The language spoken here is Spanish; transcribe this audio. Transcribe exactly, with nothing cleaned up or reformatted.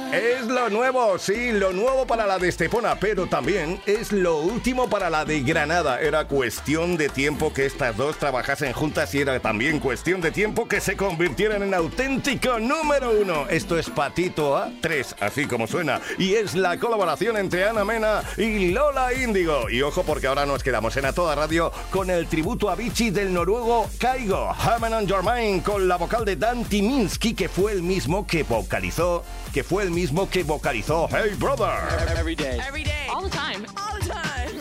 Es lo nuevo, sí, lo nuevo para la de Estepona, pero también es lo último para la de Granada. Era cuestión de tiempo que estas dos trabajasen juntas y era también cuestión de tiempo que se convirtieran en auténtico número uno. Esto es Patito A tres, así como suena, y es la colaboración entre Ana Mena y Lola Índigo. Y ojo, porque ahora nos quedamos en A Toda Radio con el tributo a Avicii del noruego Kygo, Hammer on Your Mind, con la vocal de Dan Tyminski, que fue el mismo que vocalizó, que fue el mismo que vocalizó Hey Brother. Every day. Every day. All the time. All the time.